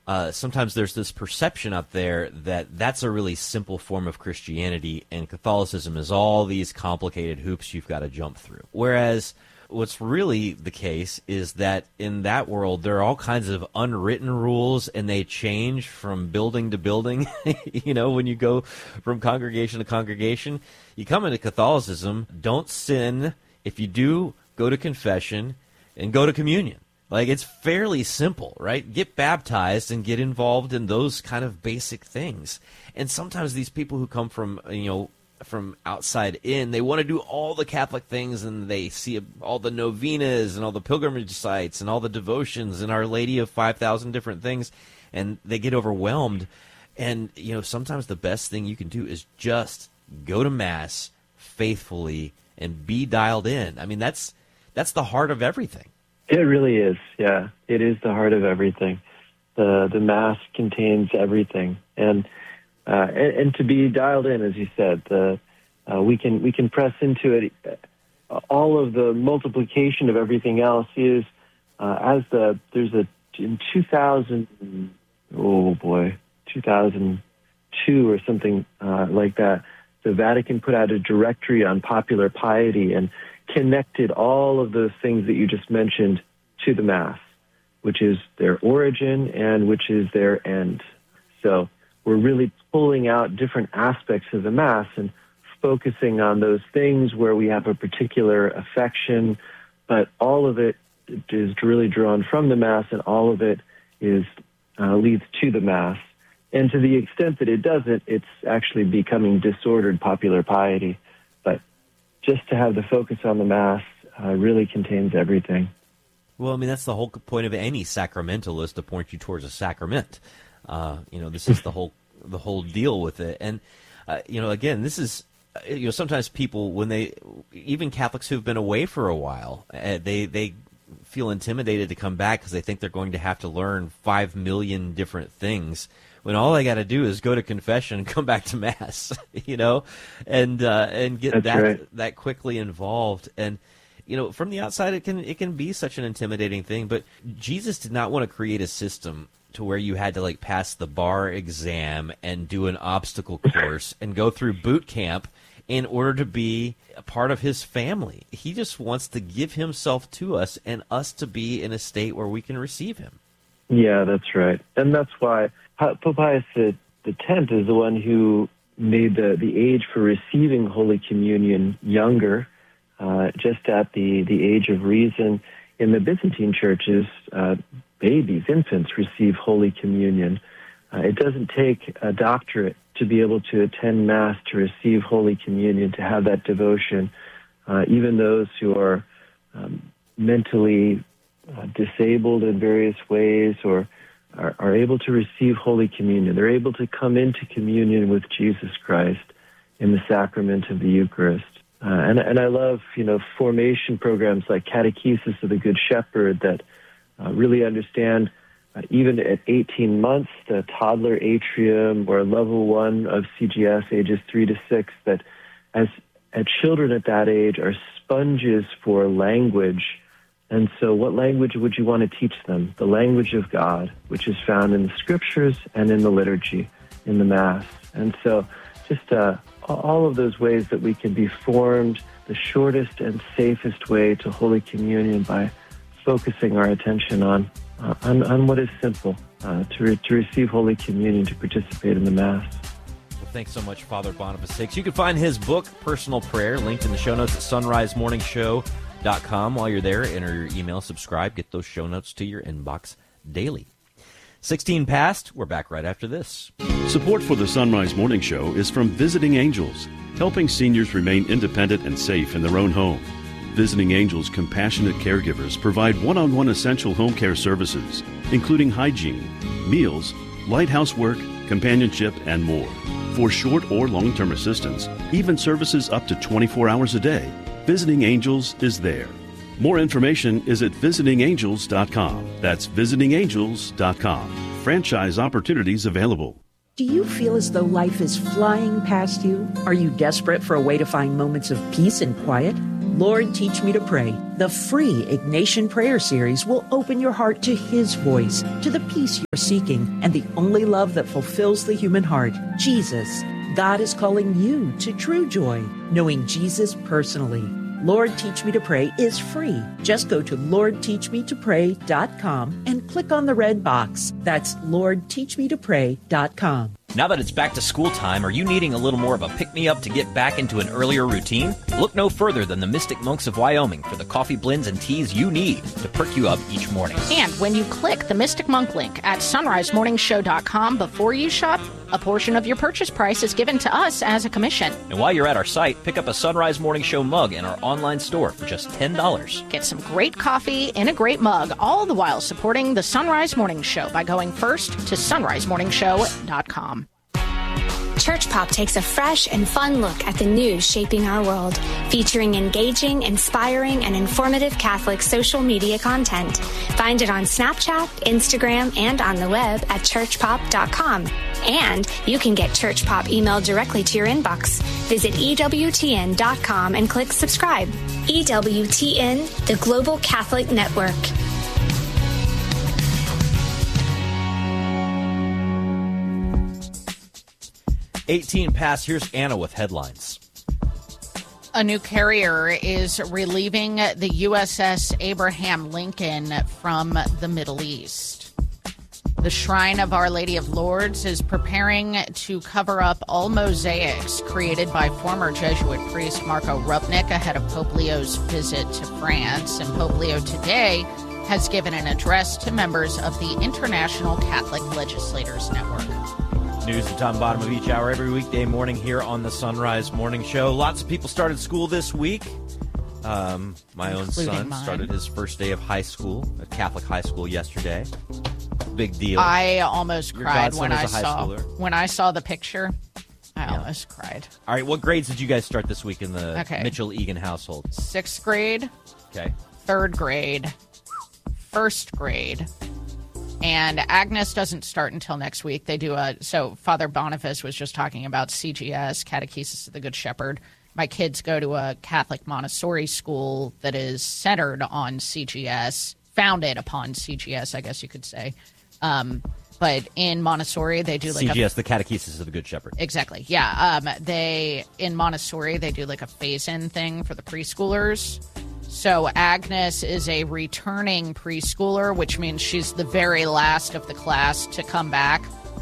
sometimes there's this perception out there that that's a really simple form of Christianity, and Catholicism is all these complicated hoops you've got to jump through. Whereas what's really the case is that in that world, there are all kinds of unwritten rules, and they change from building to building. When you go from congregation to congregation, you come into Catholicism, don't sin. If you do, go to confession and go to communion. Like, it's fairly simple, right? Get baptized and get involved in those kind of basic things. And sometimes these people who come from, from outside in, they want to do all the Catholic things, and they see all the novenas and all the pilgrimage sites and all the devotions and Our Lady of 5,000 different things, and they get overwhelmed. And, sometimes the best thing you can do is just go to Mass faithfully and be dialed in. I mean, that's the heart of everything. It really is, yeah. It is the heart of everything. The Mass contains everything, and to be dialed in, as you said, we can press into it. All of the multiplication of everything else is in 2002 or something like that. The Vatican put out a directory on popular piety and connected all of those things that you just mentioned to the Mass, which is their origin and which is their end. So we're really pulling out different aspects of the Mass and focusing on those things where we have a particular affection, but all of it is really drawn from the Mass, and all of it leads to the Mass. And to the extent that it doesn't, it's actually becoming disordered popular piety. But just to have the focus on the Mass really contains everything. Well, I mean, that's the whole point of any sacramentalist, to point you towards a sacrament. This is the whole deal with it. And, again, this is, sometimes people, even Catholics who've been away for a while, they feel intimidated to come back because they think they're going to have to learn 5 million different things, when all they got to do is go to confession and come back to Mass, and get that quickly involved. And, from the outside, it can be such an intimidating thing. But Jesus did not want to create a system to where you had to pass the bar exam and do an obstacle course and go through boot camp in order to be a part of his family. He just wants to give himself to us and us to be in a state where we can receive him. Yeah, that's right. And that's why Pope Pius X is the one who made the age for receiving Holy Communion younger, just at the age of reason. In the Byzantine churches, babies, infants receive Holy Communion. It doesn't take a doctorate to be able to attend Mass, to receive Holy Communion, to have that devotion. Even those who are mentally disabled in various ways or are able to receive Holy Communion. They're able to come into communion with Jesus Christ in the sacrament of the Eucharist. And I love, formation programs like Catechesis of the Good Shepherd that really understand, even at 18 months, the toddler atrium or level 1 of CGS, ages 3 to 6, that as children at that age are sponges for language. And so what language would you want to teach them? The language of God, which is found in the Scriptures and in the liturgy, in the Mass. And so just all of those ways that we can be formed, the shortest and safest way to Holy Communion by focusing our attention on what is simple, to receive Holy Communion, to participate in the Mass. Well, thanks so much, Father Boniface Hicks. You can find his book, Personal Prayer, linked in the show notes at sunrisemorningshow.com. While you're there, enter your email, subscribe, get those show notes to your inbox daily. 16 past. We're back right after this. Support for the Sunrise Morning Show is from Visiting Angels, helping seniors remain independent and safe in their own home. Visiting Angels compassionate caregivers provide one-on-one essential home care services, including hygiene, meals, light housework, companionship, and more. For short or long-term assistance, even services up to 24 hours a day, Visiting Angels is there. More information is at visitingangels.com. That's visitingangels.com. Franchise opportunities available. Do you feel as though life is flying past you? Are you desperate for a way to find moments of peace and quiet? Lord, Teach Me to Pray. The free Ignatian Prayer Series will open your heart to His voice, to the peace you're seeking, and the only love that fulfills the human heart, Jesus. God is calling you to true joy, knowing Jesus personally. Lord, Teach Me to Pray is free. Just go to LordTeachMeToPray.com and click on the red box. That's LordTeachMeToPray.com. Now that it's back to school time, are you needing a little more of a pick-me-up to get back into an earlier routine? Look no further than the Mystic Monks of Wyoming for the coffee blends and teas you need to perk you up each morning. And when you click the Mystic Monk link at sunrisemorningshow.com before you shop, a portion of your purchase price is given to us as a commission. And while you're at our site, pick up a Sunrise Morning Show mug in our online store for just $10. Get some great coffee in a great mug, all the while supporting the Sunrise Morning Show by going first to sunrisemorningshow.com. Church Pop takes a fresh and fun look at the news shaping our world, featuring engaging, inspiring, and informative Catholic social media content. Find it on Snapchat, Instagram, and on the web at churchpop.com. And you can get Church Pop emailed directly to your inbox. Visit EWTN.com and click subscribe. EWTN, the Global Catholic Network. 18 past. Here's Anna with headlines. A new carrier is relieving the USS Abraham Lincoln from the Middle East. The Shrine of Our Lady of Lourdes is preparing to cover up all mosaics created by former Jesuit priest Marco Rupnik ahead of Pope Leo's visit to France. And Pope Leo today has given an address to members of the International Catholic Legislators Network. News at the top and bottom of each hour every weekday morning here on the Sunrise Morning Show. Lots of people started school this week. My own son started his first day of high school, a Catholic high school yesterday. Big deal. I almost cried when I saw the picture. I almost cried. All right, what grades did you guys start this week in the Mitchell Egan household? 6th grade. Okay. 3rd grade. 1st grade. And Agnes doesn't start until next week. They do so Father Boniface was just talking about CGS, Catechesis of the Good Shepherd. My kids go to a Catholic Montessori school that is centered on CGS, founded upon CGS, I guess you could say. But in Montessori, they do like CGS, the Catechesis of the Good Shepherd. Exactly, yeah. In Montessori, they do like a phase-in thing for the preschoolers. So Agnes is a returning preschooler, which means she's the very last of the class to come back.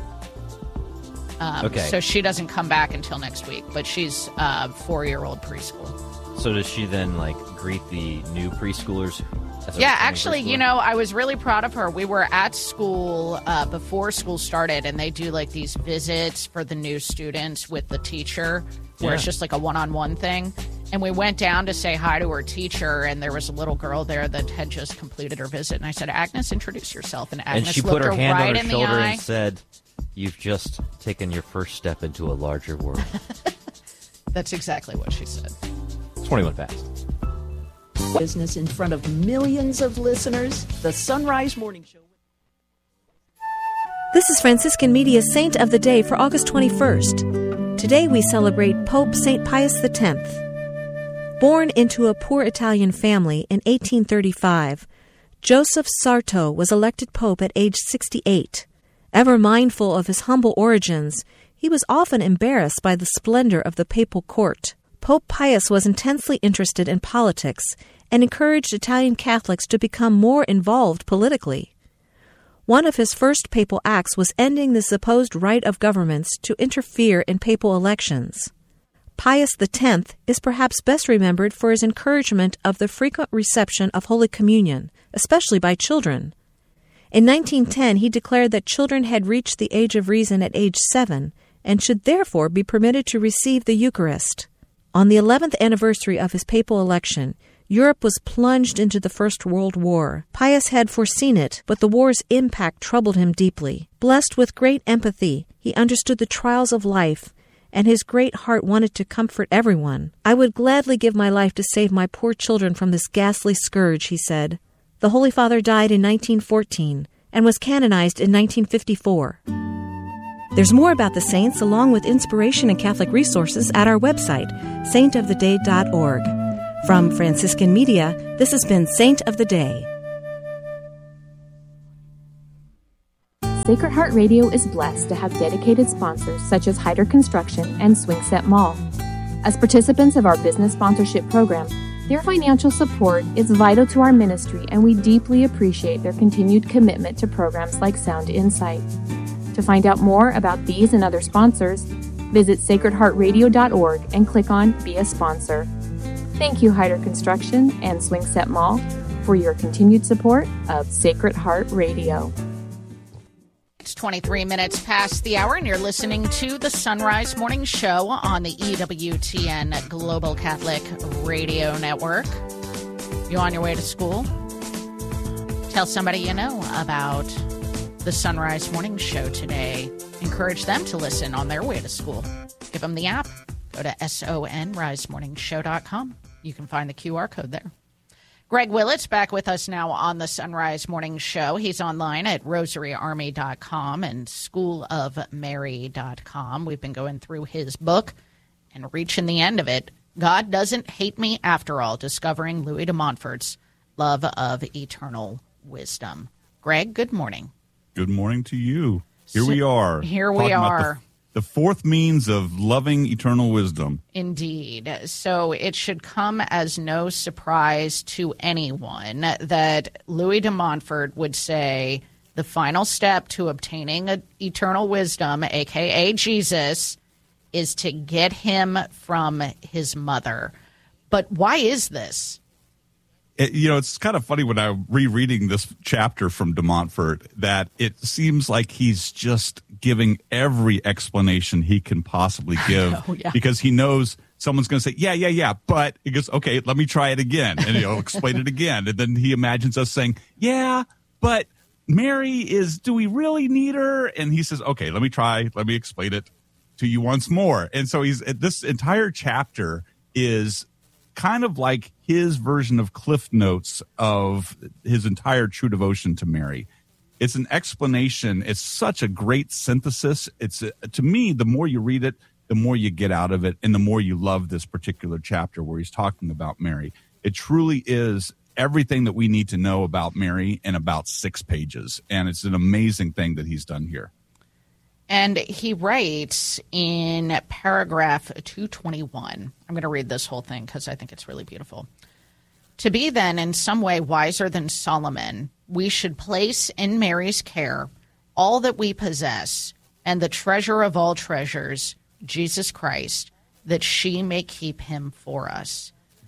So she doesn't come back until next week, but she's a 4-year-old preschool. So does she then, greet the new preschoolers? Yeah, actually, I was really proud of her. We were at school before school started, and they do, these visits for the new students with the teacher, where it's just, a one-on-one thing. And we went down to say hi to her teacher, and there was a little girl there that had just completed her visit. And I said, Agnes, introduce yourself. And Agnes she put her hand right on her shoulder and said, "You've just taken your first step into a larger world." That's exactly what she said. 21 past. Business in front of millions of listeners. The Sunrise Morning Show. This is Franciscan Media's Saint of the Day for August 21st. Today we celebrate Pope St. Pius X. Born into a poor Italian family in 1835, Joseph Sarto was elected pope at age 68. Ever mindful of his humble origins, he was often embarrassed by the splendor of the papal court. Pope Pius was intensely interested in politics and encouraged Italian Catholics to become more involved politically. One of his first papal acts was ending the supposed right of governments to interfere in papal elections. Pius X is perhaps best remembered for his encouragement of the frequent reception of Holy Communion, especially by children. In 1910, he declared that children had reached the age of reason at age 7 and should therefore be permitted to receive the Eucharist. On the 11th anniversary of his papal election, Europe was plunged into the First World War. Pius had foreseen it, but the war's impact troubled him deeply. Blessed with great empathy, he understood the trials of life, and his great heart wanted to comfort everyone. "I would gladly give my life to save my poor children from this ghastly scourge," he said. The Holy Father died in 1914 and was canonized in 1954. There's more about the saints along with inspiration and Catholic resources at our website, saintoftheday.org. From Franciscan Media, this has been Saint of the Day. Sacred Heart Radio is blessed to have dedicated sponsors such as Hyder Construction and Swingset Mall. As participants of our business sponsorship program, their financial support is vital to our ministry, and we deeply appreciate their continued commitment to programs like Sound Insight. To find out more about these and other sponsors, visit sacredheartradio.org and click on Be a Sponsor. Thank you, Hyder Construction and Swingset Mall, for your continued support of Sacred Heart Radio. It's 23 minutes past the hour, and you're listening to the Sunrise Morning Show on the EWTN Global Catholic Radio Network. You on your way to school? Tell somebody you know about the Sunrise Morning Show today. Encourage them to listen on their way to school. Give them the app. Go to sonrisemorningshow.com. You can find the QR code there. Greg Willits back with us now on the Sunrise Morning Show. He's online at rosaryarmy.com and schoolofmary.com. We've been going through his book and reaching the end of it. God Doesn't Hate Me After All, Discovering Louis de Montfort's Love of Eternal Wisdom. Greg, good morning. Good morning to you. Here we are. Here we are. The fourth means of loving eternal wisdom. Indeed. So it should come as no surprise to anyone that Louis de Montfort would say the final step to obtaining eternal wisdom, a.k.a. Jesus, is to get him from his mother. But why is this? It's kind of funny when I'm rereading this chapter from de Montfort that it seems like he's just giving every explanation he can possibly give because he knows someone's going to say, yeah, but he goes, okay, let me try it again. And he'll explain it again. And then he imagines us saying, yeah, but Mary do we really need her? And he says, okay, let me explain it to you once more. And so this entire chapter is kind of like his version of Cliff Notes of his entire true devotion to Mary. It's an explanation. It's such a great synthesis. To me, the more you read it, the more you get out of it, and the more you love this particular chapter where he's talking about Mary. It truly is everything that we need to know about Mary in about 6 pages, and it's an amazing thing that he's done here. And he writes in paragraph 221, I'm going to read this whole thing because I think it's really beautiful. To be then in some way wiser than Solomon, we should place in Mary's care all that we possess and the treasure of all treasures, Jesus Christ, that she may keep him for us.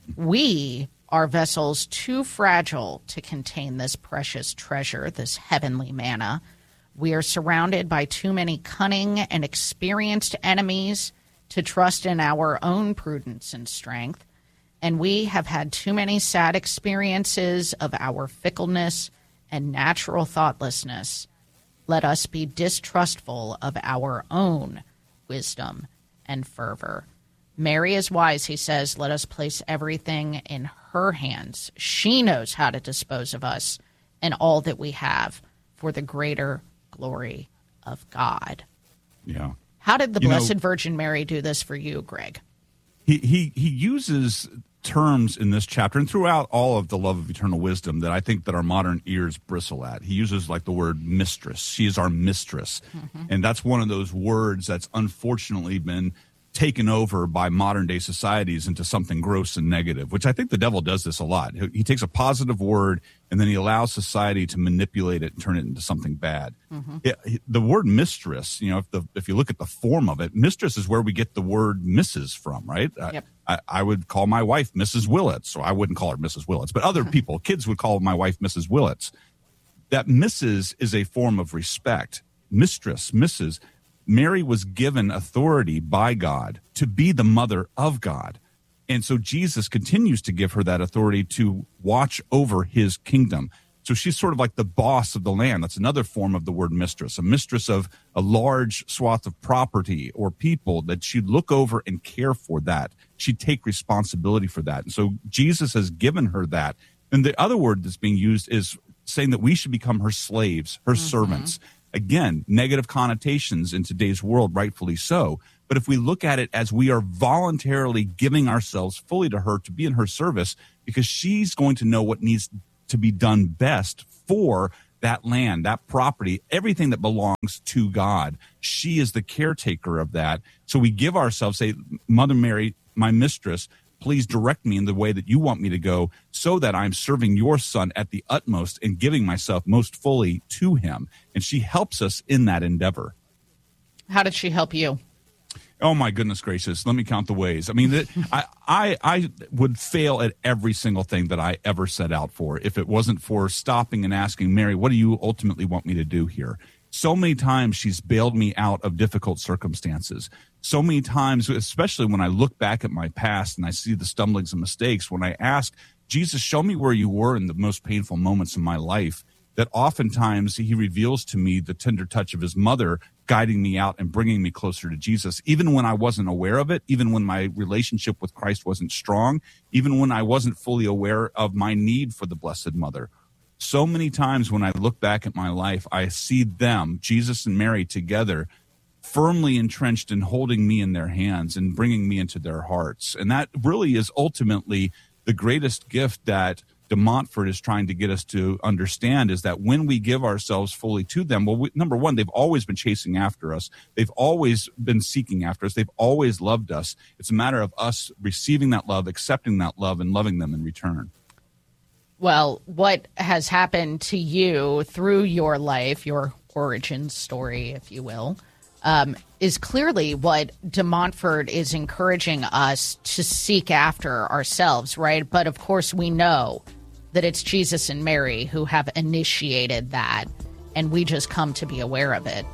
We are vessels too fragile to contain this precious treasure, this heavenly manna. We are surrounded by too many cunning and experienced enemies to trust in our own prudence and strength, and we have had too many sad experiences of our fickleness and natural thoughtlessness. Let us be distrustful of our own wisdom and fervor. Mary is wise, he says. Let us place everything in her hands. She knows how to dispose of us and all that we have for the greater glory of God. Yeah. How did the Blessed Virgin Mary do this for you, Greg? He uses terms in this chapter and throughout all of the Love of Eternal Wisdom that I think that our modern ears bristle at. He uses like the word mistress. She is our mistress. Mm-hmm. And that's one of those words that's unfortunately been taken over by modern day societies into something gross and negative, which I think the devil does this a lot. He takes a positive word and then he allows society to manipulate it and turn it into something bad. Mm-hmm. The word mistress, if you look at the form of it, mistress is where we get the word Mrs. from, right? Yep. I would call my wife Mrs. Willits, so I wouldn't call her Mrs. Willits, but other people, kids would call my wife Mrs. Willits. That Mrs. is a form of respect. Mistress, Mrs. Mary was given authority by God to be the mother of God. And so Jesus continues to give her that authority to watch over his kingdom. So she's sort of like the boss of the land. That's another form of the word mistress, a mistress of a large swath of property or people that she'd look over and care for that. She'd take responsibility for that. And so Jesus has given her that. And the other word that's being used is saying that we should become her slaves, her servants. Again, negative connotations in today's world, rightfully so. But if we look at it as we are voluntarily giving ourselves fully to her to be in her service, because she's going to know what needs to be done best for that land, that property, everything that belongs to God. She is the caretaker of that. So we give ourselves, say, Mother Mary, my mistress, please direct me in the way that you want me to go so that I'm serving your son at the utmost and giving myself most fully to him. And she helps us in that endeavor. How did she help you? Oh, my goodness gracious. Let me count the ways. I mean, I would fail at every single thing that I ever set out for if it wasn't for stopping and asking, Mary, what do you ultimately want me to do here? So many times she's bailed me out of difficult circumstances. So many times, especially when I look back at my past and I see the stumblings and mistakes, when I ask, Jesus, show me where you were in the most painful moments of my life, that oftentimes he reveals to me the tender touch of his mother guiding me out and bringing me closer to Jesus, even when I wasn't aware of it, even when my relationship with Christ wasn't strong, even when I wasn't fully aware of my need for the Blessed Mother. So many times when I look back at my life, I see them, Jesus and Mary together, firmly entrenched in holding me in their hands and bringing me into their hearts. And that really is ultimately the greatest gift that de Montfort is trying to get us to understand, is that when we give ourselves fully to them, well, number one, they've always been chasing after us. They've always been seeking after us. They've always loved us. It's a matter of us receiving that love, accepting that love, and loving them in return. Well, what has happened to you through your life, your origin story, if you will, is clearly what de Montfort is encouraging us to seek after ourselves, right? But of course, we know that it's Jesus and Mary who have initiated that, and we just come to be aware of it.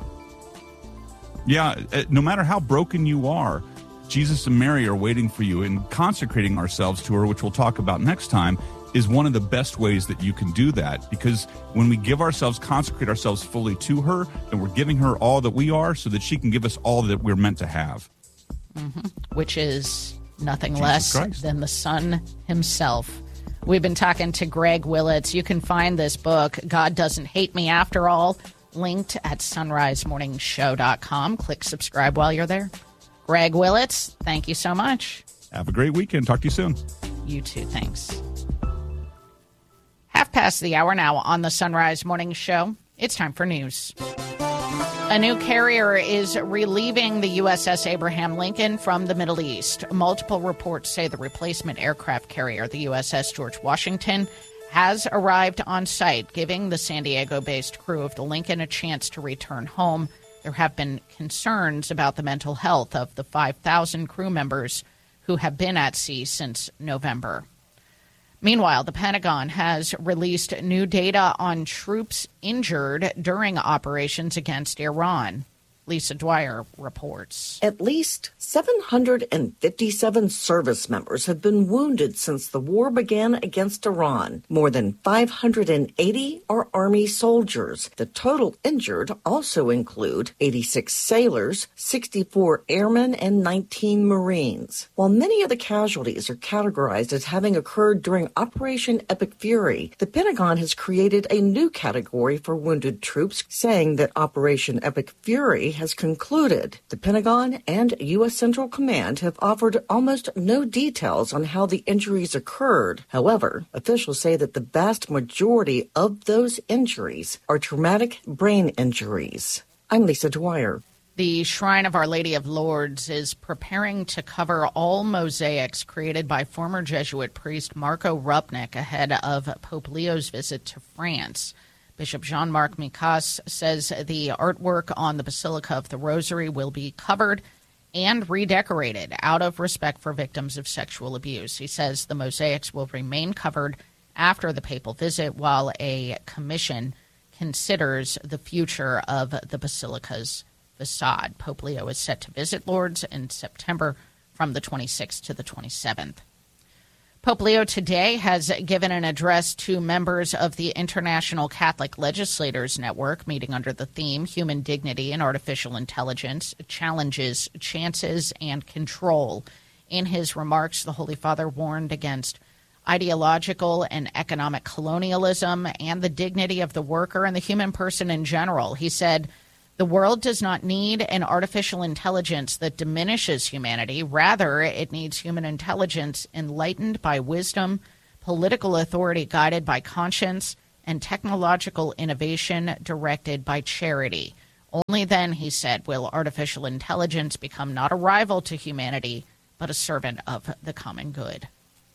Yeah, no matter how broken you are, Jesus and Mary are waiting for you, and consecrating ourselves to her, which we'll talk about next time, is one of the best ways that you can do that, because when we give ourselves, consecrate ourselves fully to her, then we're giving her all that we are so that she can give us all that we're meant to have. Which is nothing Jesus less Christ. than the Son himself. We've been talking to Greg Willits. You can find this book, God Doesn't Hate Me After All, linked at sunrisemorningshow.com. Click subscribe while you're there. Greg Willits, thank you so much. Have a great weekend. Talk to you soon. You too, thanks. 5:30 now on the Sunrise Morning Show. It's time for news. A new carrier is relieving the USS Abraham Lincoln from the Middle East. Multiple reports say the replacement aircraft carrier, the USS George Washington, has arrived on site, giving the San Diego-based crew of the Lincoln a chance to return home. There have been concerns about the mental health of the 5,000 crew members who have been at sea since November. Meanwhile, the Pentagon has released new data on troops injured during operations against Iran. Lisa Dwyer reports. At least 757 service members have been wounded since the war began against Iran. More than 580 are Army soldiers. The total injured also include 86 sailors, 64 airmen, and 19 Marines. While many of the casualties are categorized as having occurred during Operation Epic Fury, the Pentagon has created a new category for wounded troops, saying that Operation Epic Fury has concluded. The Pentagon and U.S. Central Command have offered almost no details on how the injuries occurred. However, officials say that the vast majority of those injuries are traumatic brain injuries. I'm Lisa Dwyer. The Shrine of Our Lady of Lourdes is preparing to cover all mosaics created by former Jesuit priest Marco Rupnik ahead of Pope Leo's visit to France. Bishop Jean-Marc Micas says the artwork on the Basilica of the Rosary will be covered and redecorated out of respect for victims of sexual abuse. He says the mosaics will remain covered after the papal visit while a commission considers the future of the Basilica's facade. Pope Leo is set to visit Lourdes in September from the 26th to the 27th. Pope Leo today has given an address to members of the International Catholic Legislators Network, meeting under the theme Human Dignity and Artificial Intelligence, Challenges, Chances, and Control. In his remarks, the Holy Father warned against ideological and economic colonialism and the dignity of the worker and the human person in general. He said, The world does not need an artificial intelligence that diminishes humanity. Rather, it needs human intelligence enlightened by wisdom, political authority guided by conscience, and technological innovation directed by charity. Only then, he said, will artificial intelligence become not a rival to humanity, but a servant of the common good.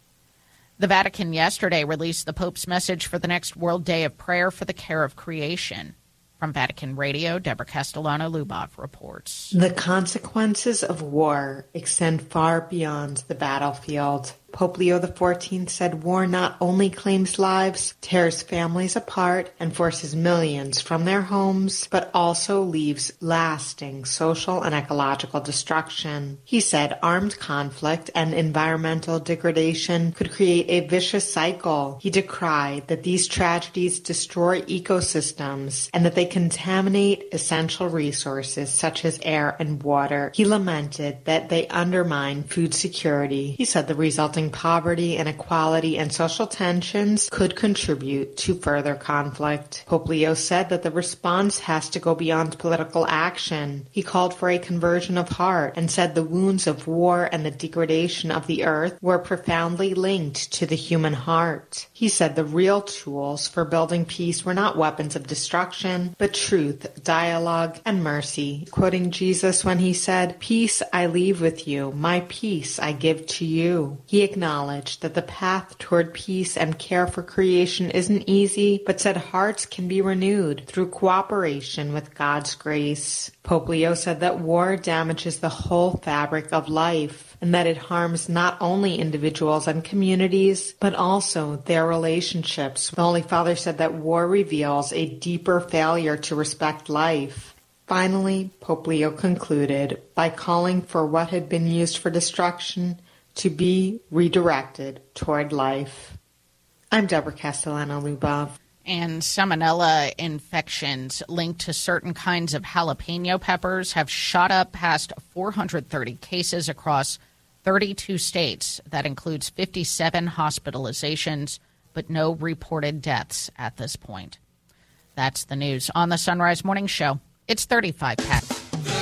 The Vatican yesterday released the Pope's message for the next World Day of Prayer for the Care of Creation. From Vatican Radio, Deborah Castellano-Lubov reports. The consequences of war extend far beyond the battlefield. Pope Leo XIV said war not only claims lives, tears families apart, and forces millions from their homes, but also leaves lasting social and ecological destruction. He said armed conflict and environmental degradation could create a vicious cycle. He decried that these tragedies destroy ecosystems and that they contaminate essential resources such as air and water. He lamented that they undermine food security. He said the resulting poverty, inequality, and social tensions could contribute to further conflict. Pope Leo said that the response has to go beyond political action. He called for a conversion of heart and said the wounds of war and the degradation of the earth were profoundly linked to the human heart. He said the real tools for building peace were not weapons of destruction, but truth, dialogue, and mercy. Quoting Jesus when he said, "Peace I leave with you, my peace I give to you." He acknowledged that the path toward peace and care for creation isn't easy, but said hearts can be renewed through cooperation with God's grace. Pope Leo said that war damages the whole fabric of life, and that it harms not only individuals and communities, but also their relationships. The Holy Father said that war reveals a deeper failure to respect life. Finally, Pope Leo concluded by calling for what had been used for destruction to be redirected toward life. I'm Deborah Castellano-Lubov. And salmonella infections linked to certain kinds of jalapeno peppers have shot up past 430 cases across 32 states. That includes 57 hospitalizations, but no reported deaths at this point. That's the news on the Sunrise Morning Show. It's 35 past. The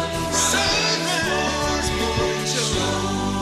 Sunrise Morning Show.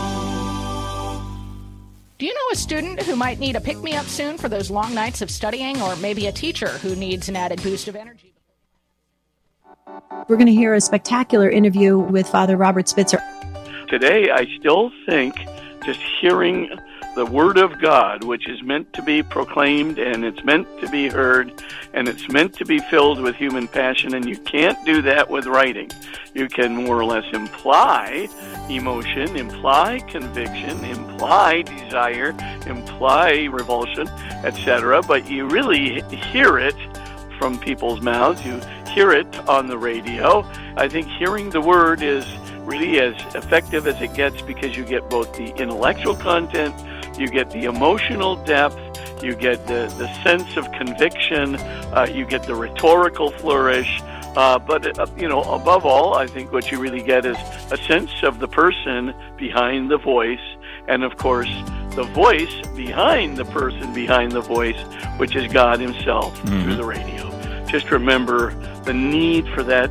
Do you know a student who might need a pick-me-up soon for those long nights of studying, or maybe a teacher who needs an added boost of energy? We're going to hear a spectacular interview with Father Robert Spitzer. Today, I still think just hearing the Word of God, which is meant to be proclaimed, and it's meant to be heard, and it's meant to be filled with human passion, and you can't do that with writing. You can more or less imply emotion, imply conviction, imply desire, imply revulsion, etc., but you really hear it from people's mouths. You hear it on the radio. I think hearing the Word is really as effective as it gets because you get both the intellectual content, you get the emotional depth, you get the sense of conviction, you get the rhetorical flourish, but above all, I think what you really get is a sense of the person behind the voice, and of course, the voice behind the person behind the voice, which is God Himself through the radio. Just remember the need for that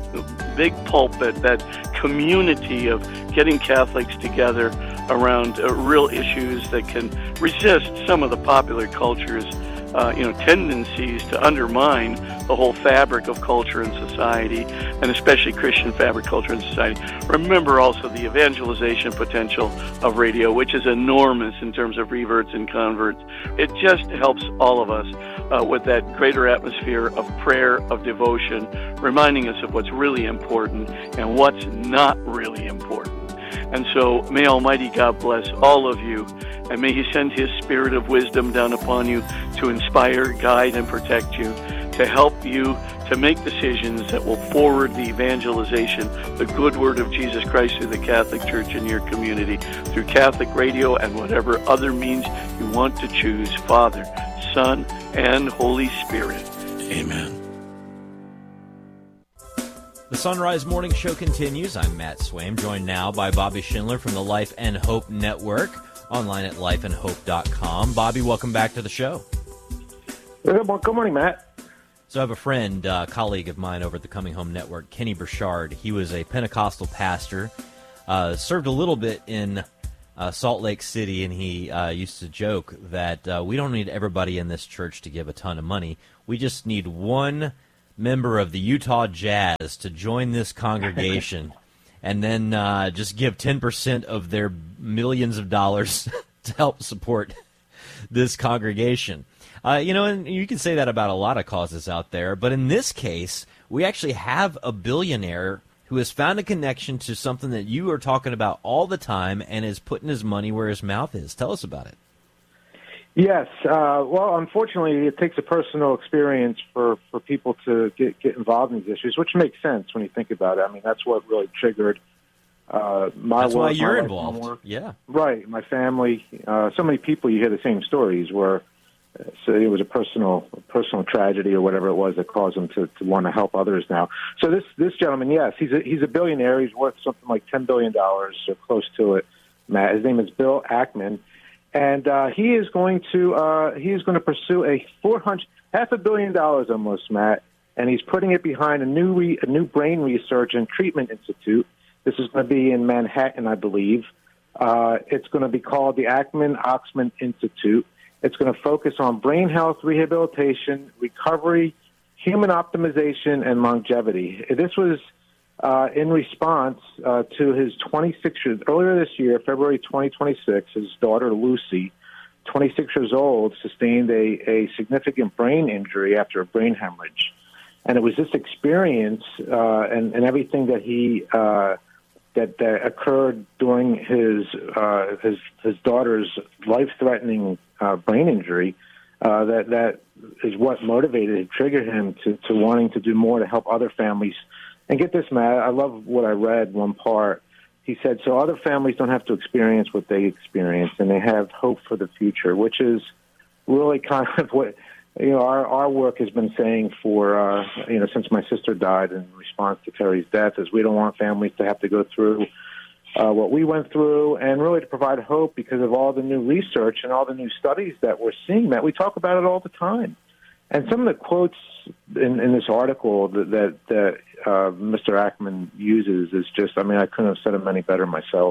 big pulpit, that community of getting Catholics together around real issues that can resist some of the popular culture's tendencies to undermine the whole fabric of culture and society, and especially Christian fabric, culture, and society. Remember also the evangelization potential of radio, which is enormous in terms of reverts and converts. It just helps all of us with that greater atmosphere of prayer, of devotion, reminding us of what's really important and what's not really important. And so may Almighty God bless all of you, and may He send His spirit of wisdom down upon you to inspire, guide, and protect you, to help you to make decisions that will forward the evangelization, the good word of Jesus Christ through the Catholic Church in your community, through Catholic radio and whatever other means you want to choose. Father, Son, and Holy Spirit. Amen. The Sunrise Morning Show continues. I'm Matt Swaim, joined now by Bobby Schindler from the Life and Hope Network, online at lifeandhope.com. Bobby, welcome back to the show. Good morning, Matt. So I have a friend, colleague of mine over at the Coming Home Network, Kenny Burchard. He was a Pentecostal pastor, served a little bit in Salt Lake City, and he used to joke that we don't need everybody in this church to give a ton of money. We just need one member of the Utah Jazz to join this congregation and then just give 10% of their millions of dollars to help support this congregation. And you can say that about a lot of causes out there, but in this case, we actually have a billionaire who has found a connection to something that you are talking about all the time and is putting his money where his mouth is. Tell us about it. Yes. Well, unfortunately, it takes a personal experience for people to get involved in these issues, which makes sense when you think about it. I mean, that's what really triggered my That's work. why you're my involved. work. Yeah. Right. My family. So many people, you hear the same stories where so it was a personal tragedy or whatever it was that caused him to want to help others now. So this gentleman, yes, he's a billionaire. He's worth something like $10 billion or close to it, Matt. His name is Bill Ackman. And he is going to pursue $500 million almost, Matt, and he's putting it behind a new brain research and treatment institute. This is going to be in Manhattan, I believe. It's going to be called the Ackman-Oxman Institute. It's going to focus on brain health, rehabilitation, recovery, human optimization, and longevity. This was in response to his 26 years, earlier this year, February 2026, his daughter Lucy, 26 years old, sustained a significant brain injury after a brain hemorrhage. And it was this experience and everything that he that occurred during his daughter's life-threatening brain injury that is what motivated and triggered him to wanting to do more to help other families. And get this, Matt, I love what I read, one part. He said, so other families don't have to experience what they experienced, and they have hope for the future, which is really kind of what, our work has been saying for, since my sister died in response to Terry's death, is we don't want families to have to go through what we went through, and really to provide hope because of all the new research and all the new studies that we're seeing, Matt. We talk about it all the time. And some of the quotes in this article that Mr. Ackman uses is just, I couldn't have said them any better myself.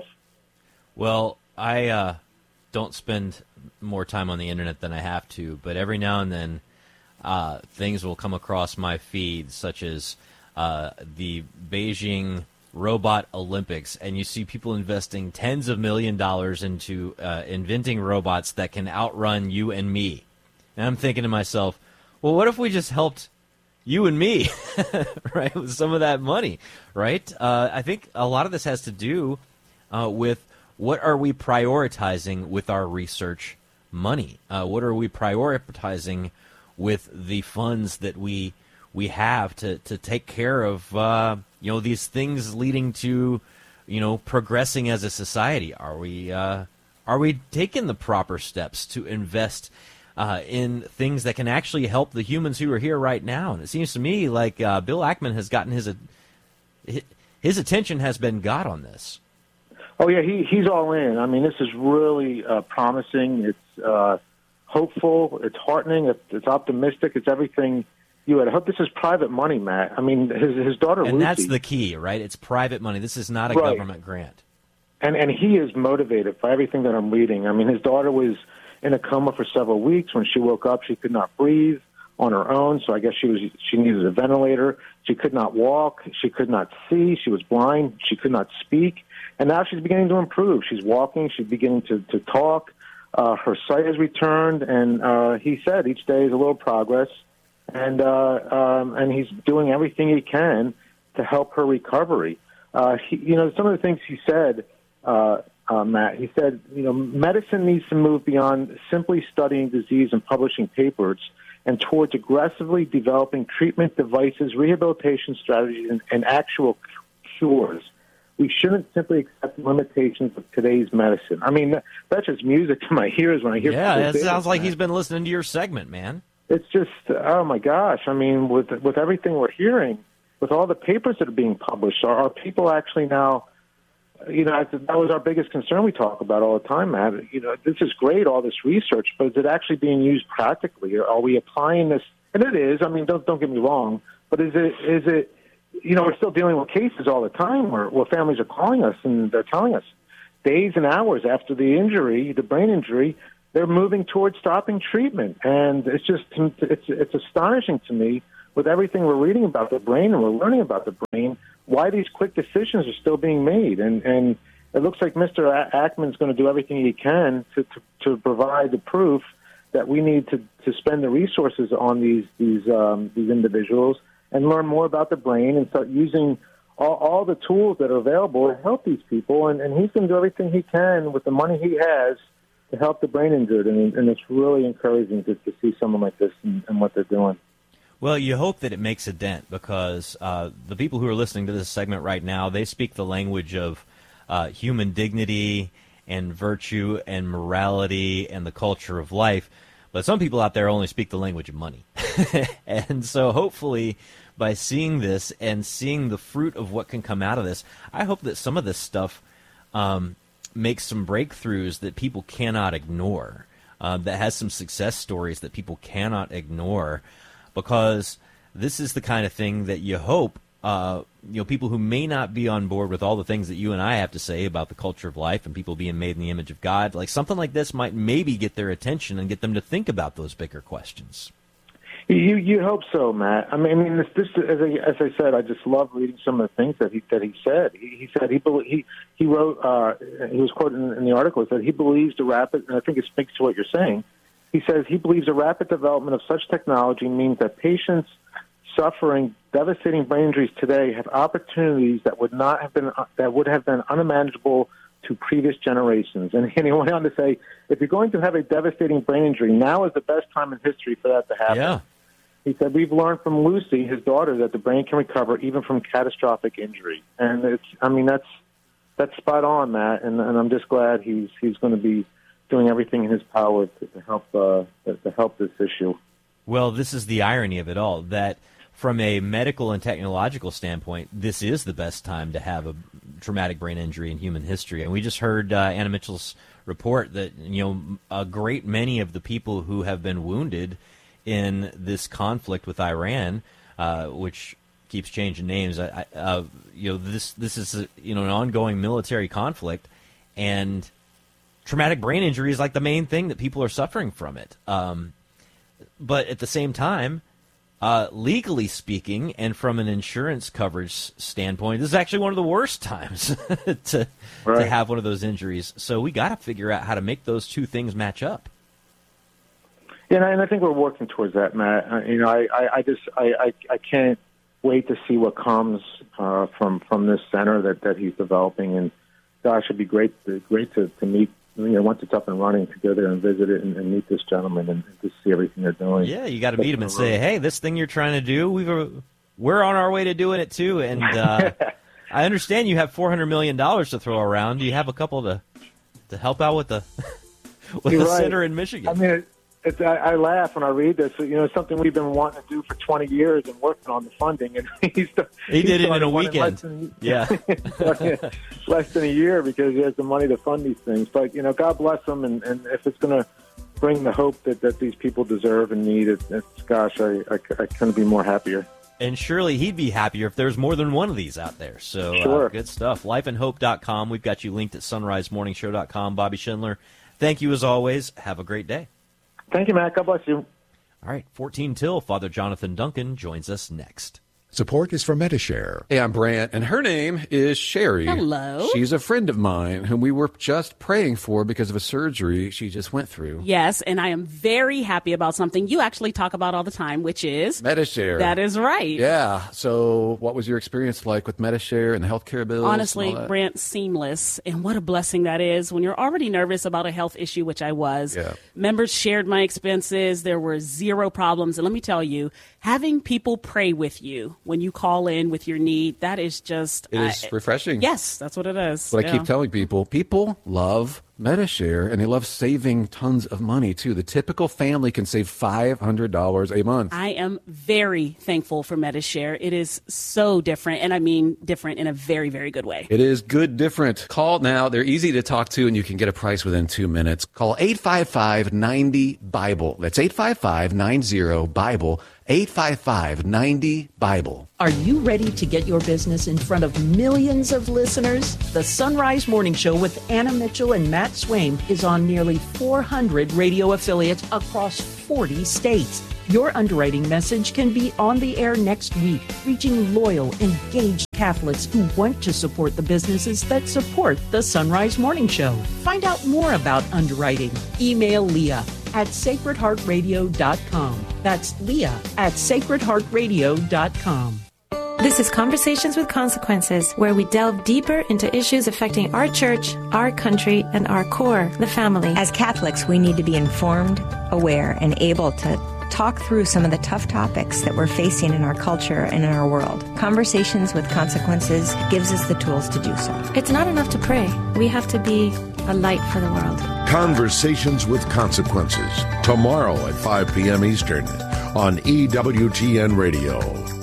Well, I don't spend more time on the internet than I have to, but every now and then things will come across my feed, such as the Beijing Robot Olympics, and you see people investing tens of $millions into inventing robots that can outrun you and me. And I'm thinking to myself, well, what if we just helped you and me, right, with some of that money, right? I think a lot of this has to do with what are we prioritizing with our research money? What are we prioritizing with the funds that we have to take care of, these things leading to, progressing as a society? Are we taking the proper steps to invest in things that can actually help the humans who are here right now? And it seems to me like Bill Ackman has gotten his attention has been got on this. Oh, yeah, he's all in. This is really promising. It's hopeful. It's heartening. It's optimistic. It's everything you had. I hope this is private money, Matt. His daughter Lucy. And that's the key, right? It's private money. This is not a government grant. And he is motivated by everything that I'm reading. His daughter was in a coma for several weeks. When she woke up, she could not breathe on her own, so I guess she needed a ventilator. She could not walk. She could not see. She was blind. She could not speak. And now she's beginning to improve. She's walking. She's beginning to talk. Her sight has returned, and he said each day is a little progress. And he's doing everything he can to help her recovery. Some of the things he said, Matt, he said, medicine needs to move beyond simply studying disease and publishing papers and towards aggressively developing treatment devices, rehabilitation strategies, and actual cures. We shouldn't simply accept limitations of today's medicine. That's just music to my ears when I hear. Yeah, it sounds like he's been listening to your segment, man. It's just, oh my gosh! With everything we're hearing, with all the papers that are being published, are people actually now? That was our biggest concern we talk about all the time, Matt. This is great, all this research, but is it actually being used practically? Are we applying this And it is. I mean, don't get me wrong. But is it? We're still dealing with cases all the time where families are calling us and they're telling us days and hours after the injury, the brain injury, they're moving towards stopping treatment. And it's astonishing to me with everything we're reading about the brain and we're learning about the brain, why these quick decisions are still being made. And it looks like Mr. Ackman's going to do everything he can to provide the proof that we need to spend the resources on these individuals and learn more about the brain and start using all the tools that are available to help these people. And he's going to do everything he can with the money he has to help the brain injured. And it's really encouraging to see someone like this and what they're doing. Well, you hope that it makes a dent because the people who are listening to this segment right now, they speak the language of human dignity and virtue and morality and the culture of life. But some people out there only speak the language of money. And so hopefully by seeing this and seeing the fruit of what can come out of this, I hope that some of this stuff makes some breakthroughs that people cannot ignore, that has some success stories that people cannot ignore, because this is the kind of thing that you hope people who may not be on board with all the things that you and I have to say about the culture of life and people being made in the image of God, like something like this might maybe get their attention and get them to think about those bigger questions. You hope so, Matt. I mean, this as I said, I just love reading some of the things that he said. He said he wrote. He was quoted in the article. He said he believes the rapid, and I think it speaks to what you're saying. He says he believes the rapid development of such technology means that patients suffering devastating brain injuries today have opportunities that would have been unimaginable to previous generations. And he went on to say, if you're going to have a devastating brain injury, now is the best time in history for that to happen. Yeah. He said, we've learned from Lucy, his daughter, that the brain can recover even from catastrophic injury. And that's spot on, Matt. And I'm just glad he's going to be doing everything in his power to help this issue. Well, this is the irony of it all, that from a medical and technological standpoint, this is the best time to have a traumatic brain injury in human history. And we just heard Anna Mitchell's report that a great many of the people who have been wounded in this conflict with Iran, which keeps changing names, this is an ongoing military conflict, and traumatic brain injury is like the main thing that people are suffering from it. But at the same time, legally speaking, and from an insurance coverage standpoint, this is actually one of the worst times to have one of those injuries. So we got to figure out how to make those two things match up. Yeah, and I think we're working towards that, Matt. I can't wait to see what comes from this center that he's developing. And gosh, it'd be great to meet. Once it's up and running, to go there and visit it and meet this gentleman and to see everything they're doing. Yeah, you got to meet him and say, hey, this thing you're trying to do, we're on our way to doing it too. And I understand you have $400 million to throw around. Do you have a couple to help out with the center in Michigan? I mean, I laugh when I read this. It's something we've been wanting to do for 20 years and working on the funding, and he did it in a weekend. Less than a year because he has the money to fund these things. But God bless him, and if it's going to bring the hope that these people deserve and need, I couldn't be more happier. And surely he'd be happier if there's more than one of these out there. So sure. Good stuff. Lifeandhope.com. We've got you linked at sunrisemorningshow.com. Bobby Schindler, thank you as always. Have a great day. Thank you, Matt. God bless you. All right, 14 till. Father Jonathan Duncan joins us next. Support is from Medi-Share. Hey, I'm Brant, and her name is Sherry. Hello. She's a friend of mine whom we were just praying for because of a surgery she just went through. Yes, and I am very happy about something you actually talk about all the time, which is Medi-Share. That is right. Yeah. So what was your experience like with Medi-Share and the healthcare bills? Honestly, Brant, seamless. And what a blessing that is when you're already nervous about a health issue, which I was. Yeah. Members shared my expenses. There were zero problems. And let me tell you, having people pray with you when you call in with your need, that is just... It is refreshing. Yes, that's what it is. But I keep telling people, people love Metashare, and they love saving tons of money, too. The typical family can save $500 a month. I am very thankful for Metashare. It is so different, and I mean different in a very, very good way. It is good different. Call now. They're easy to talk to, and you can get a price within 2 minutes. Call 855-90-BIBLE. That's 855-90-BIBLE. 855-90-BIBLE. Are you ready to get your business in front of millions of listeners? The Sunrise Morning Show with Anna Mitchell and Matt Swaim is on nearly 400 radio affiliates across 40 states. Your underwriting message can be on the air next week, reaching loyal, engaged Catholics who want to support the businesses that support the Sunrise Morning Show. Find out more about underwriting. Email Leah at sacredheartradio.com. That's Leah at sacredheartradio.com. This is Conversations with Consequences, where we delve deeper into issues affecting our church, our country, and our core, the family. As Catholics, we need to be informed, aware, and able to talk through some of the tough topics that we're facing in our culture and in our world. Conversations with Consequences gives us the tools to do so. It's not enough to pray. We have to be a light for the world. Conversations with Consequences, tomorrow at 5 p.m. Eastern on EWTN Radio.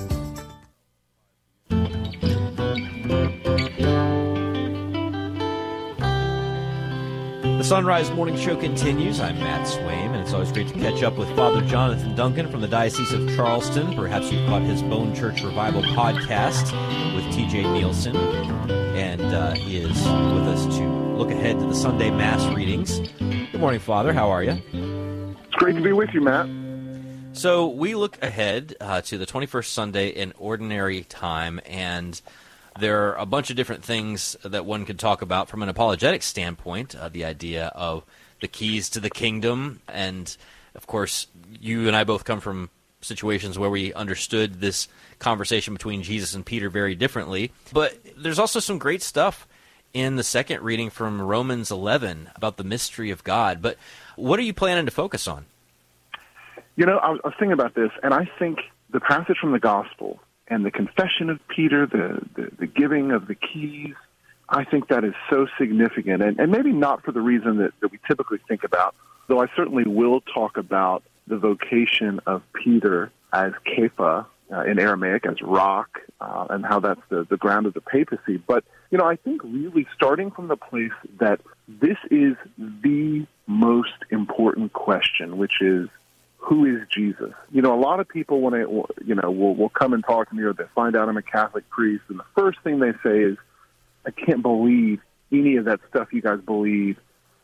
The Sunrise Morning Show continues. I'm Matt Swaim, and it's always great to catch up with Father Jonathan Duncan from the Diocese of Charleston. Perhaps you've caught his Bone Church Revival podcast with T.J. Nielsen, and he is with us to look ahead to the Sunday Mass readings. Good morning, Father. How are you? It's great to be with you, Matt. So we look ahead to the 21st Sunday in Ordinary Time, and there are a bunch of different things that one could talk about from an apologetic standpoint, the idea of the keys to the kingdom. And, of course, you and I both come from situations where we understood this conversation between Jesus and Peter very differently. But there's also some great stuff in the second reading from Romans 11 about the mystery of God. But what are you planning to focus on? You know, I was thinking about this, and I think the passage from the Gospel and the confession of Peter, the giving of the keys, I think that is so significant, and maybe not for the reason that we typically think about, though I certainly will talk about the vocation of Peter as Kepha, in Aramaic, as rock, and how that's the ground of the papacy. But, you know, I think really starting from the place that this is the most important question, which is, who is Jesus? You know, a lot of people, when they, will come and talk to me, or they find out I'm a Catholic priest, and the first thing they say is, I can't believe any of that stuff you guys believe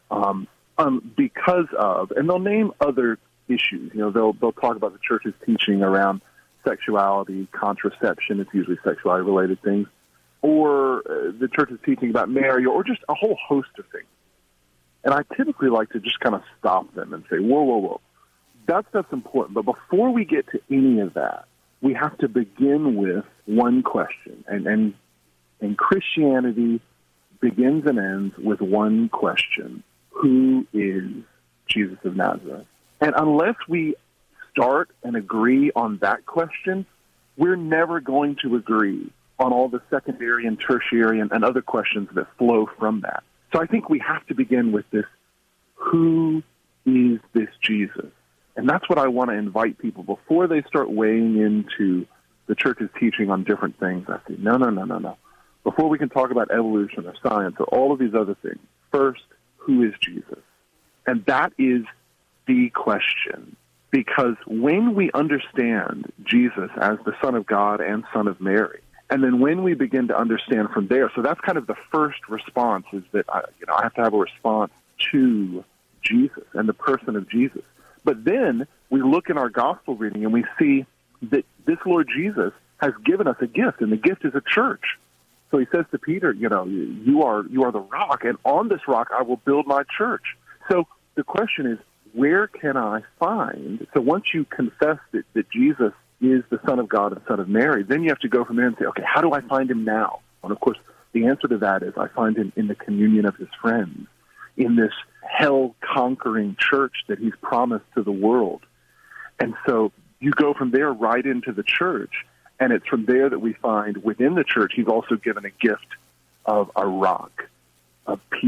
because of, and they'll name other issues. You know, they'll talk about the church's teaching around sexuality, contraception, it's usually sexuality-related things, or the church's teaching about Mary, or just a whole host of things. And I typically like to just kind of stop them and say, whoa, whoa, whoa. That's important. But before we get to any of that, we have to begin with one question. And Christianity begins and ends with one question. Who is Jesus of Nazareth? And unless we start and agree on that question, we're never going to agree on all the secondary and tertiary and other questions that flow from that. So I think we have to begin with this, who is this Jesus? And that's what I want to invite people before they start weighing into the church's teaching on different things. I say, no. Before we can talk about evolution or science or all of these other things, first, who is Jesus? And that is the question. Because when we understand Jesus as the Son of God and Son of Mary, and then when we begin to understand from there, so that's kind of the first response, is that I have to have a response to Jesus and the person of Jesus. But then we look in our gospel reading and we see that this Lord Jesus has given us a gift, and the gift is a church. So he says to Peter, you are the rock, and on this rock I will build my church. So the question is, where can I find? So once you confess that Jesus is the Son of God and Son of Mary, then you have to go from there and say, okay, how do I find him now? And of course, the answer to that is I find him in the communion of his friends, in this hell-conquering church that he's promised to the world. And so you go from there right into the church, and it's from there that we find within the church he's also given a gift of a rock, of Peter.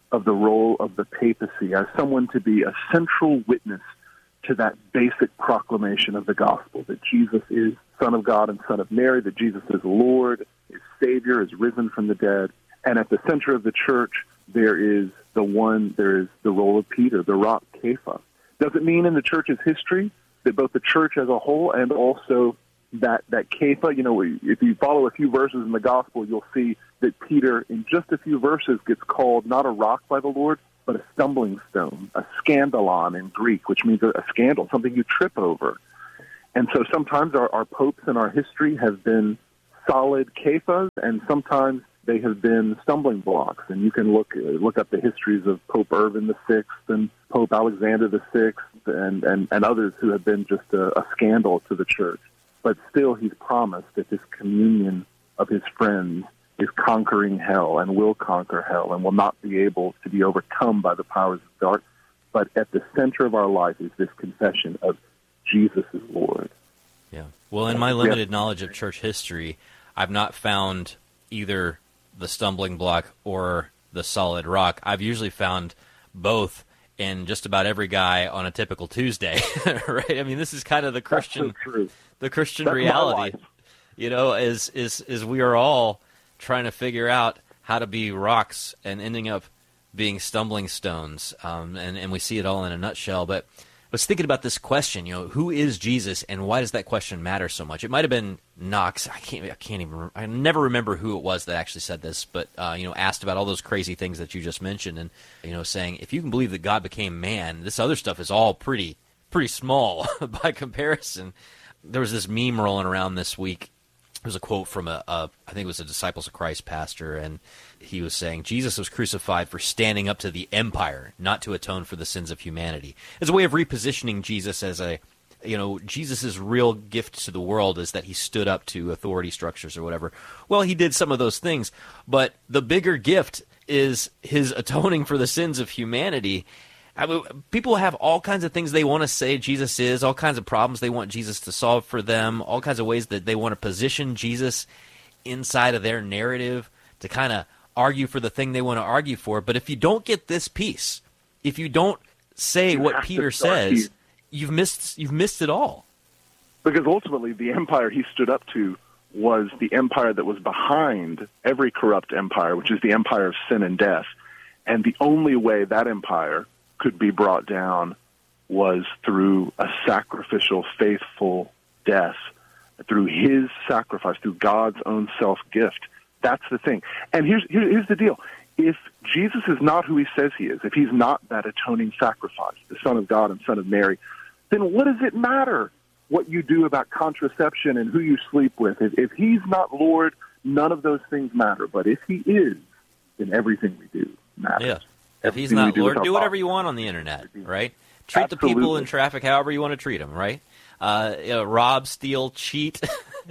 of the role of the papacy as someone to be a central witness to that basic proclamation of the gospel, that Jesus is Son of God and Son of Mary, that Jesus is Lord, is Savior, is risen from the dead. And at the center of the church, there is the role of Peter, the rock, Kepha. Does it mean in the church's history that both the church as a whole and also that Kepha, if you follow a few verses in the gospel, you'll see that Peter, in just a few verses, gets called not a rock by the Lord, but a stumbling stone, a scandalon in Greek, which means a scandal, something you trip over. And so sometimes our popes in our history have been solid kephas, and sometimes they have been stumbling blocks. And you can look up the histories of Pope Urban VI and Pope Alexander VI and others who have been just a scandal to the church. But still, he's promised that this communion of his friends is conquering hell and will conquer hell and will not be able to be overcome by the powers of dark. But at the center of our life is this confession of Jesus is Lord. Yeah. Well, in my limited knowledge of church history, I've not found either the stumbling block or the solid rock. I've usually found both in just about every guy on a typical Tuesday, right? I mean, this is kind of the Christian, That's reality, is we are all trying to figure out how to be rocks and ending up being stumbling stones, and we see it all in a nutshell. But I was thinking about this question, who is Jesus, and why does that question matter so much? It might have been Knox. I never remember who it was that actually said this, but asked about all those crazy things that you just mentioned, and saying if you can believe that God became man, this other stuff is all pretty small by comparison. There was this meme rolling around this week. It was a quote from I think it was a Disciples of Christ pastor, and he was saying, Jesus was crucified for standing up to the empire, not to atone for the sins of humanity. As a way of repositioning Jesus as Jesus' real gift to the world is that he stood up to authority structures or whatever. Well, he did some of those things, but the bigger gift is his atoning for the sins of humanity. I mean, people have all kinds of things they want to say Jesus is, all kinds of problems they want Jesus to solve for them, all kinds of ways that they want to position Jesus inside of their narrative to kind of argue for the thing they want to argue for. But if you don't get this piece, if you don't say what Peter says, you've missed it all. Because ultimately the empire he stood up to was the empire that was behind every corrupt empire, which is the empire of sin and death. And the only way that empire could be brought down was through a sacrificial, faithful death, through his sacrifice, through God's own self-gift. That's the thing. And here's the deal. If Jesus is not who he says he is, if he's not that atoning sacrifice, the Son of God and Son of Mary, then what does it matter what you do about contraception and who you sleep with? If he's not Lord, none of those things matter. But if he is, then everything we do matters. Yeah. If he's not Lord, do whatever you want on the internet, right? Treat the people in traffic however you want to treat them, right? Rob, steal, cheat,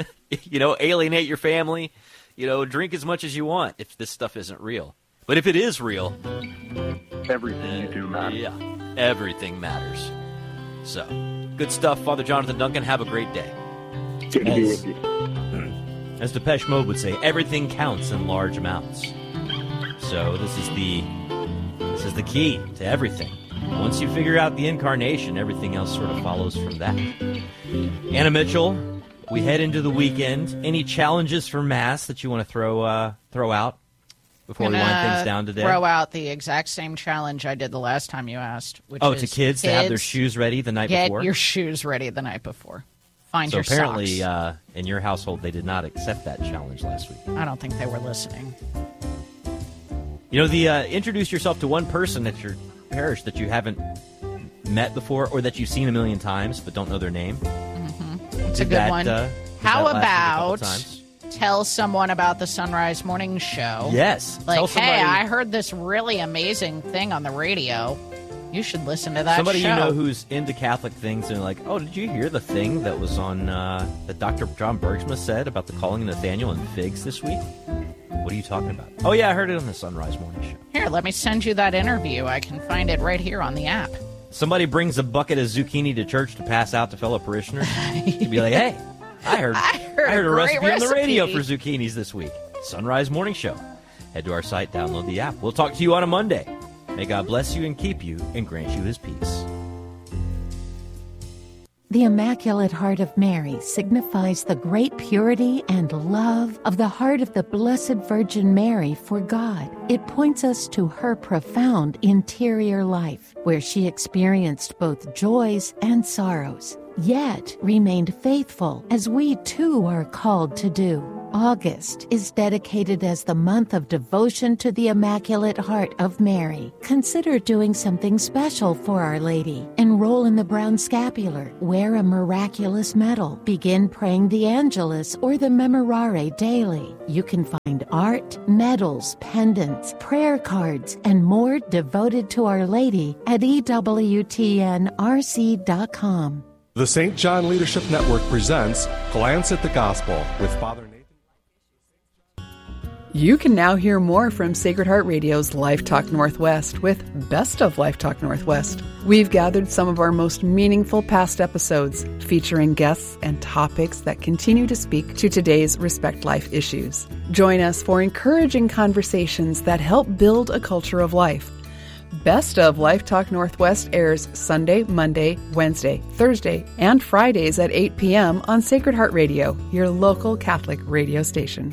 alienate your family, drink as much as you want if this stuff isn't real. But if it is real, everything you do matters. Yeah, everything matters. So, good stuff, Father Jonathan Duncan. Have a great day. Good to be with you. As Depeche Mode would say, everything counts in large amounts. So this is the key to everything. Once you figure out the incarnation, everything else sort of follows from that. Anna Mitchell, we head into the weekend. Any challenges for Mass that you want to throw out before we wind things down today? Throw out the exact same challenge I did the last time you asked. Which is to kids to have their shoes ready the night before? Get your shoes ready the night before. Find your apparently, socks. In your household, they did not accept that challenge last week. I don't think they were listening. Introduce yourself to one person at your parish that you haven't met before or that you've seen a million times but don't know their name. Mm-hmm. It's a good one. How about tell someone about the Sunrise Morning Show? Yes. Like, hey, I heard this really amazing thing on the radio. You should listen to that somebody show. Who's into Catholic things and like, oh, did you hear the thing that was on that Dr. John Bergsma said about the calling of Nathaniel and figs this week? What are you talking about? Oh, yeah, I heard it on the Sunrise Morning Show. Here, let me send you that interview. I can find it right here on the app. Somebody brings a bucket of zucchini to church to pass out to fellow parishioners. You'd be like, hey, I heard a recipe on the radio for zucchinis this week. Sunrise Morning Show. Head to our site, download the app. We'll talk to you on a Monday. May God bless you and keep you and grant you his peace. The Immaculate Heart of Mary signifies the great purity and love of the heart of the Blessed Virgin Mary for God. It points us to her profound interior life, where she experienced both joys and sorrows, yet remained faithful, as we too are called to do. August is dedicated as the month of devotion to the Immaculate Heart of Mary. Consider doing something special for Our Lady. Enroll in the Brown Scapular. Wear a miraculous medal. Begin praying the Angelus or the Memorare daily. You can find art, medals, pendants, prayer cards, and more devoted to Our Lady at EWTNRC.com. The St. John Leadership Network presents Glance at the Gospel with Father Nathan. You can now hear more from Sacred Heart Radio's Life Talk Northwest with Best of Life Talk Northwest. We've gathered some of our most meaningful past episodes, featuring guests and topics that continue to speak to today's Respect Life issues. Join us for encouraging conversations that help build a culture of life. Best of Life Talk Northwest airs Sunday, Monday, Wednesday, Thursday, and Fridays at 8 p.m. on Sacred Heart Radio, your local Catholic radio station.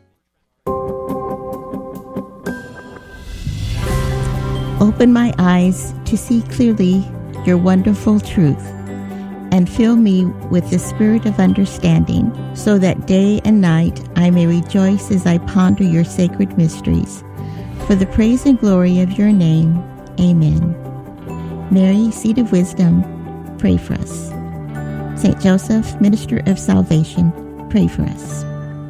Open my eyes to see clearly your wonderful truth, and fill me with the spirit of understanding, so that day and night I may rejoice as I ponder your sacred mysteries. For the praise and glory of your name, amen. Mary, Seat of Wisdom, pray for us. St. Joseph, Minister of Salvation, pray for us.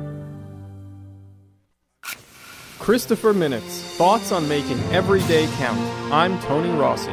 Christopher Minutes, thoughts on making every day count. I'm Tony Rossi.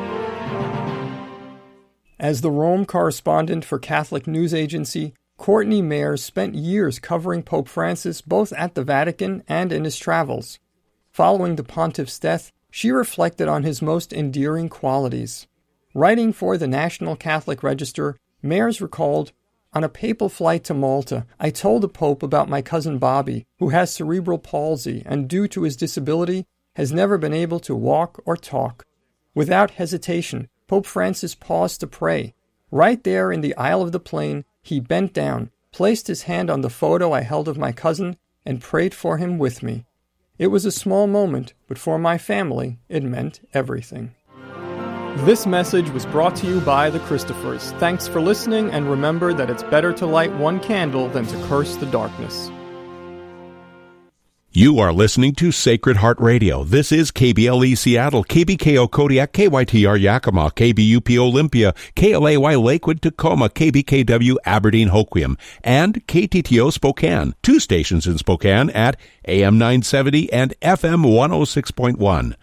As the Rome correspondent for Catholic News Agency, Courtney Mayer spent years covering Pope Francis both at the Vatican and in his travels. Following the pontiff's death, she reflected on his most endearing qualities. Writing for the National Catholic Register, Mayers recalled, "On a papal flight to Malta, I told the Pope about my cousin Bobby, who has cerebral palsy and due to his disability has never been able to walk or talk. Without hesitation, Pope Francis paused to pray. Right there in the aisle of the plane, he bent down, placed his hand on the photo I held of my cousin, and prayed for him with me. It was a small moment, but for my family, it meant everything." This message was brought to you by the Christophers. Thanks for listening, and remember that it's better to light one candle than to curse the darkness. You are listening to Sacred Heart Radio. This is KBLE Seattle, KBKO Kodiak, KYTR Yakima, KBUP Olympia, KLAY Lakewood, Tacoma, KBKW Aberdeen Hoquiam, and KTTO Spokane. 2 stations in Spokane at AM 970 and FM 106.1.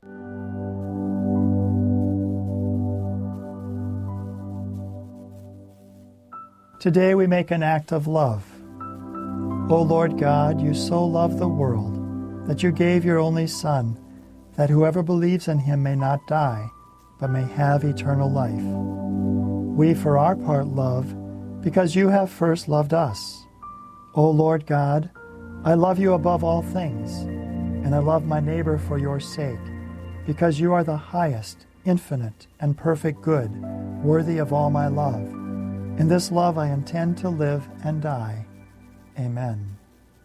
Today we make an act of love. O Lord God, you so loved the world that you gave your only Son, that whoever believes in him may not die, but may have eternal life. We for our part love because you have first loved us. O Lord God, I love you above all things, and I love my neighbor for your sake, because you are the highest, infinite, and perfect good, worthy of all my love. In this love I intend to live and die. Amen.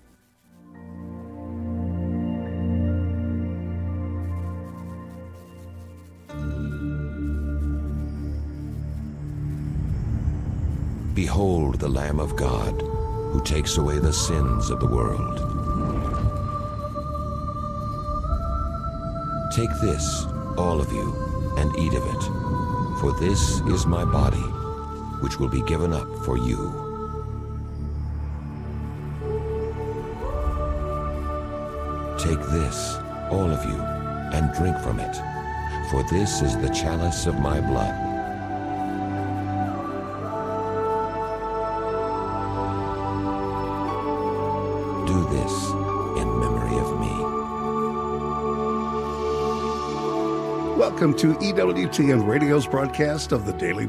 Behold the Lamb of God, who takes away the sins of the world. Take this, all of you, and eat of it, for this is my body, which will be given up for you. Take this, all of you, and drink from it, for this is the chalice of my blood. Do this in memory of me. Welcome to EWTN Radio's broadcast of the Daily